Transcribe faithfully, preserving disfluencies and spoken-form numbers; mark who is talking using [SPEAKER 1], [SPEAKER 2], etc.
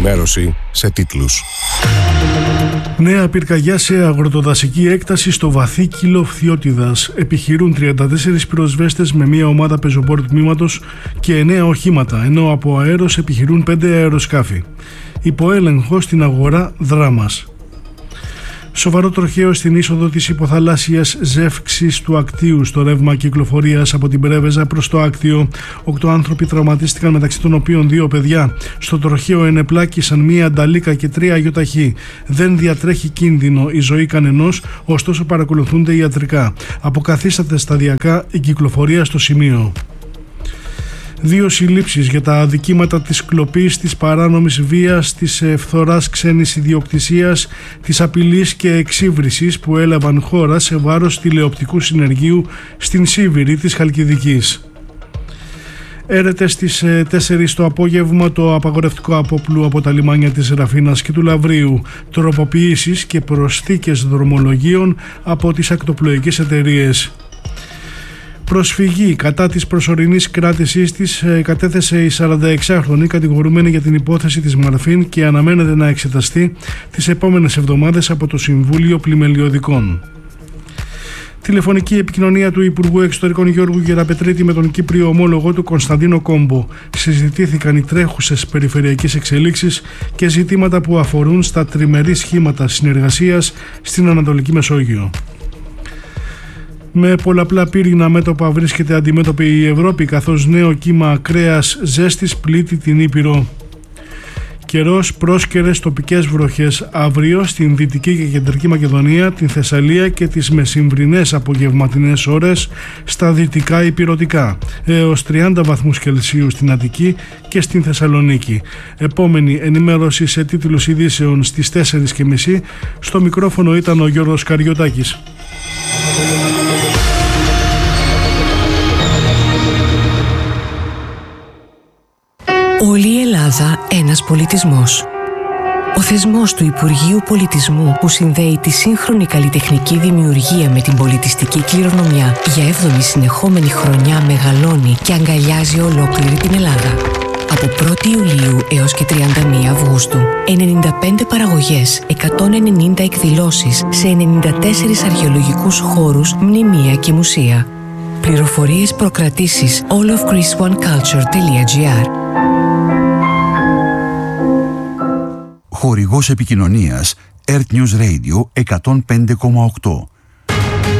[SPEAKER 1] ενημέρωση σε τίτλους.
[SPEAKER 2] Νέα πυρκαγιά σε αγροτοδασική έκταση στο Βαθύκυλο Φθιώτιδας. Επιχειρούν τριάντα τέσσερις πυροσβέστες με μία ομάδα πεζοπόρου τμήματος και εννέα οχήματα, ενώ από αέρος επιχειρούν πέντε αεροσκάφη. Υποέλεγχο στην αγορά Δράμας. Σοβαρό τροχαίο στην είσοδο της υποθαλάσσιας ζεύξης του Ακτίου στο ρεύμα κυκλοφορίας από την Πρέβεζα προς το Άκτιο. Οκτώ άνθρωποι τραυματίστηκαν, μεταξύ των οποίων δύο παιδιά. Στο τροχαίο ενεπλάκησαν μία ανταλίκα και τρία αγιοταχή. Δεν διατρέχει κίνδυνο η ζωή κανενός, ωστόσο παρακολουθούνται ιατρικά. Αποκαθίσταται σταδιακά η κυκλοφορία στο σημείο. Δύο συλλήψεις για τα αδικήματα της κλοπής, της παράνομης βίας, της φθοράς ξένης ιδιοκτησίας, της απειλής και εξύβρισης που έλαβαν χώρα σε βάρος τηλεοπτικού συνεργείου στην Σίβηρη της Χαλκιδικής. Έρεται στις τέσσερις το απόγευμα το απαγορευτικό απόπλου από τα λιμάνια της Ραφίνας και του Λαβρίου, τροποποιήσεις και προσθήκες δρομολογίων από τις ακτοπλοϊκές εταιρείες. Προσφυγή κατά της προσωρινής κράτησής της κατέθεσε η σαρανταεξάχρονη κατηγορουμένη για την υπόθεση της Μαρφίν και αναμένεται να εξεταστεί τις επόμενες εβδομάδες από το Συμβούλιο Πλημελιωδικών. Τηλεφωνική επικοινωνία του Υπουργού Εξωτερικών Γιώργου Γεραπετρίτη με τον Κύπριο ομόλογο του Κωνσταντίνο Κόμπο. Συζητήθηκαν οι τρέχουσες περιφερειακές εξελίξεις και ζητήματα που αφορούν στα τριμερή σχήματα συνεργασίας στην Ανατολική Μεσόγειο. Με πολλαπλά πύρινα μέτωπα βρίσκεται αντιμέτωπη η Ευρώπη, καθώς νέο κύμα ακραίας ζέστης πλήττει την Ήπειρο. Καιρός, πρόσκαιρες τοπικές βροχές αύριο στην Δυτική και Κεντρική Μακεδονία, την Θεσσαλία και τις μεσημβρινές απογευματινές ώρες στα δυτικά υπηρωτικά, έως τριάντα βαθμούς Κελσίου στην Αττική και στην Θεσσαλονίκη. Επόμενη ενημέρωση σε τίτλους ειδήσεων στις τέσσερις και μισή. Στο μικρόφωνο ήταν ο Γιώργος Καριωτάκης.
[SPEAKER 3] Όλη η Ελλάδα ένας πολιτισμός. Ο θεσμός του Υπουργείου Πολιτισμού που συνδέει τη σύγχρονη καλλιτεχνική δημιουργία με την πολιτιστική κληρονομιά για έβδομη συνεχόμενη χρονιά μεγαλώνει και αγκαλιάζει ολόκληρη την Ελλάδα. Από πρώτη Ιουλίου έως και τριάντα μία Αυγούστου, ενενήντα πέντε παραγωγές, εκατόν ενενήντα εκδηλώσεις σε ενενήντα τέσσερις αρχαιολογικούς χώρους, μνημεία και μουσεία. Πληροφορίες, προκρατήσεις all of greece one culture τελεία gr.
[SPEAKER 4] Χορηγός επικοινωνίας Earth News Radio εκατόν πέντε κόμμα οκτώ.